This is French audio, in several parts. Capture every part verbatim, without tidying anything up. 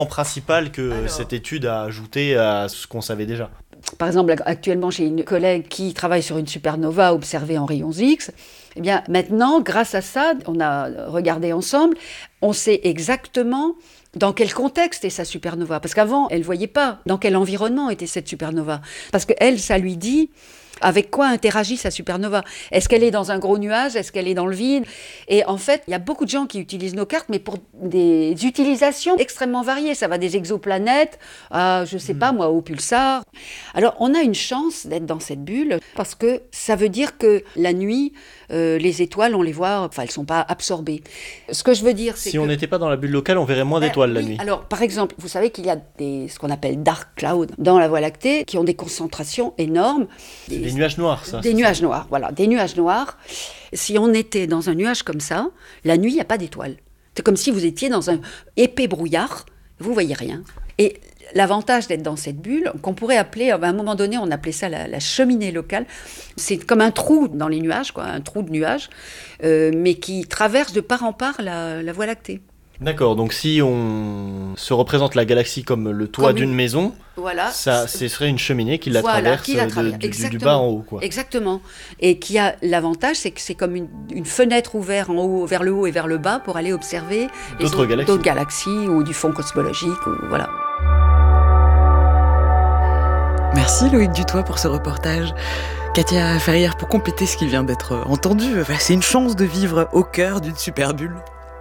En principal que Alors... cette étude a ajouté à ce qu'on savait déjà. Par exemple, actuellement, j'ai une collègue qui travaille sur une supernova observée en rayons X. Eh bien, maintenant, grâce à ça, on a regardé ensemble, on sait exactement dans quel contexte est sa supernova. Parce qu'avant, elle ne voyait pas dans quel environnement était cette supernova. Parce qu'elle, ça lui dit avec quoi interagit sa supernova. Est-ce qu'elle est dans un gros nuage? Est-ce qu'elle est dans le vide? Et en fait, il y a beaucoup de gens qui utilisent nos cartes, mais pour des utilisations extrêmement variées. Ça va des exoplanètes, à, je ne sais pas moi, au pulsar. Alors, on a une chance d'être dans cette bulle, parce que ça veut dire que la nuit, euh, les étoiles, on les voit, enfin, elles ne sont pas absorbées. Ce que je veux dire, c'est si que... on n'était pas dans la bulle locale, on verrait moins d'étoiles ben, la oui. nuit. Alors, par exemple, vous savez qu'il y a des, ce qu'on appelle dark clouds dans la Voie lactée, qui ont des concentrations énormes. C'est des nuages noirs, ça. Des nuages ça. noirs, voilà, des nuages noirs. Si on était dans un nuage comme ça, la nuit, il n'y a pas d'étoiles. C'est comme si vous étiez dans un épais brouillard, vous ne voyez rien. Et l'avantage d'être dans cette bulle, qu'on pourrait appeler, à un moment donné, on appelait ça la, la cheminée locale, c'est comme un trou dans les nuages, quoi, un trou de nuages, euh, mais qui traverse de part en part la, la Voie lactée. D'accord, donc si on se représente la galaxie comme le toit comme d'une une... maison, voilà. ça, ce serait une cheminée qui la voilà, traverse, qui la traverse. De, du, du bas en haut. Quoi. Exactement. Et qui a l'avantage, c'est que c'est comme une, une fenêtre ouverte en haut, vers le haut et vers le bas pour aller observer d'autres, autres, galaxies. d'autres galaxies ou du fond cosmologique. Ou, voilà. Merci Loïc Dutoit pour ce reportage. Katia Ferrière, pour compléter ce qui vient d'être entendu, c'est une chance de vivre au cœur d'une super bulle.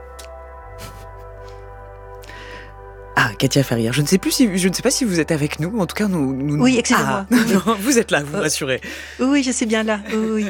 Ah, Katia Ferrière, je ne sais plus si, je ne sais pas si vous êtes avec nous, en tout cas nous... nous oui, excusez-moi. Ah, non, vous êtes là, vous euh, m'assurez. Oui, je suis bien là, oui. oui.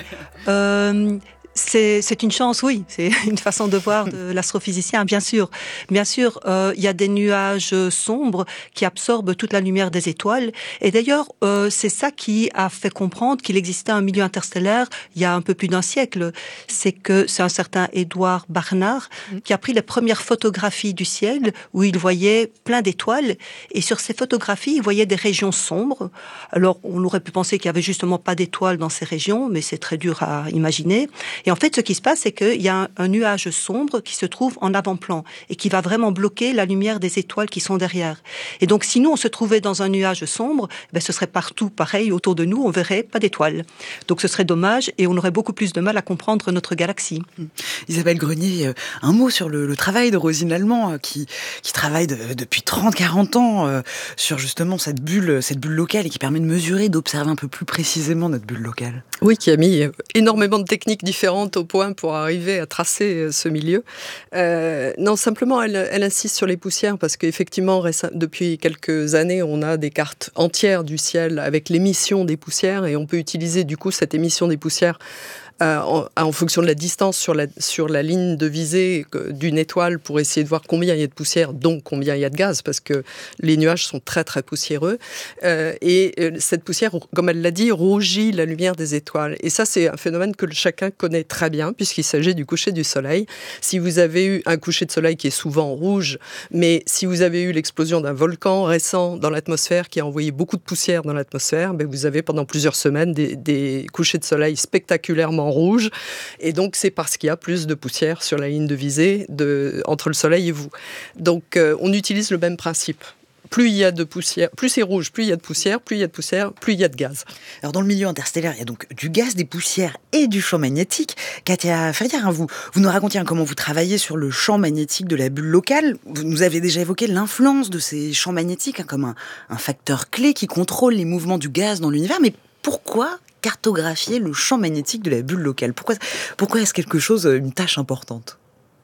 Euh, c'est, c'est une chance, oui, c'est une façon de voir de l'astrophysicien, bien sûr. Bien sûr, euh, il y a des nuages sombres qui absorbent toute la lumière des étoiles, et d'ailleurs, euh, c'est ça qui a fait comprendre qu'il existait un milieu interstellaire il y a un peu plus d'un siècle. C'est que c'est un certain Édouard Barnard qui a pris les premières photographies du ciel où il voyait plein d'étoiles, et sur ces photographies, il voyait des régions sombres. Alors, on aurait pu penser qu'il y avait justement pas d'étoiles dans ces régions, mais c'est très dur à imaginer. Et en fait, ce qui se passe, c'est qu'il y a un, un nuage sombre qui se trouve en avant-plan et qui va vraiment bloquer la lumière des étoiles qui sont derrière. Et donc, si nous, on se trouvait dans un nuage sombre, ben, ce serait partout pareil autour de nous, on verrait pas d'étoiles. Donc, ce serait dommage et on aurait beaucoup plus de mal à comprendre notre galaxie. Isabelle Grenier, un mot sur le, le travail de Rosine Lallemand, qui, qui travaille de, depuis trente à quarante ans euh, sur justement cette bulle, cette bulle locale et qui permet de mesurer, d'observer un peu plus précisément notre bulle locale. Oui, qui a mis énormément de techniques différentes au point pour arriver à tracer ce milieu. Euh, non, simplement, elle, elle insiste sur les poussières parce qu'effectivement, depuis quelques années, on a des cartes entières du ciel avec l'émission des poussières et on peut utiliser du coup cette émission des poussières Euh, en, en fonction de la distance sur la, sur la ligne de visée d'une étoile pour essayer de voir combien il y a de poussière, donc combien il y a de gaz, parce que les nuages sont très très poussiéreux. Euh, et euh, cette poussière, comme elle l'a dit, rougit la lumière des étoiles. Et ça, c'est un phénomène que chacun connaît très bien, puisqu'il s'agit du coucher du soleil. Si vous avez eu un coucher de soleil qui est souvent rouge, mais si vous avez eu l'explosion d'un volcan récent dans l'atmosphère qui a envoyé beaucoup de poussière dans l'atmosphère, ben vous avez pendant plusieurs semaines des, des couchers de soleil spectaculairement rouge, et donc c'est parce qu'il y a plus de poussière sur la ligne de visée de, entre le soleil et vous. Donc euh, on utilise le même principe. Plus il y a de poussière, plus c'est rouge, plus il y a de poussière, plus il y a de poussière, plus il y a de gaz. Alors dans le milieu interstellaire, il y a donc du gaz, des poussières et du champ magnétique. Katia Ferrière, hein, vous, vous nous racontiez hein, comment vous travaillez sur le champ magnétique de la bulle locale. Vous nous avez déjà évoqué l'influence de ces champs magnétiques hein, comme un, un facteur clé qui contrôle les mouvements du gaz dans l'univers. Mais pourquoi cartographier le champ magnétique de la bulle locale? Pourquoi, pourquoi est-ce quelque chose, une tâche importante?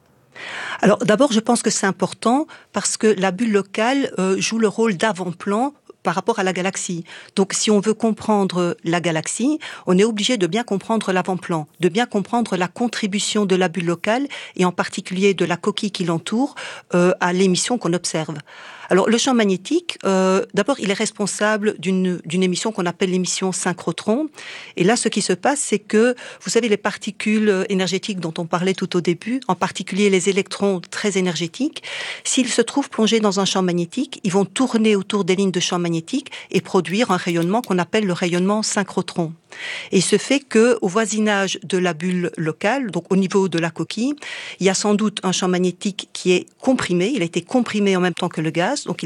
Alors d'abord, je pense que c'est important parce que la bulle locale euh, joue le rôle d'avant-plan par rapport à la galaxie. Donc, si on veut comprendre la galaxie, on est obligé de bien comprendre l'avant-plan, de bien comprendre la contribution de la bulle locale et en particulier de la coquille qui l'entoure euh, à l'émission qu'on observe. Alors, le champ magnétique, euh, d'abord, il est responsable d'une, d'une émission qu'on appelle l'émission synchrotron. Et là, ce qui se passe, c'est que, vous savez, les particules énergétiques dont on parlait tout au début, en particulier les électrons très énergétiques, s'ils se trouvent plongés dans un champ magnétique, ils vont tourner autour des lignes de champ magnétique magnétique et produire un rayonnement qu'on appelle le rayonnement synchrotron. Et il se fait que, au voisinage de la bulle locale, donc au niveau de la coquille, il y a sans doute un champ magnétique qui est comprimé. Il a été comprimé en même temps que le gaz, donc il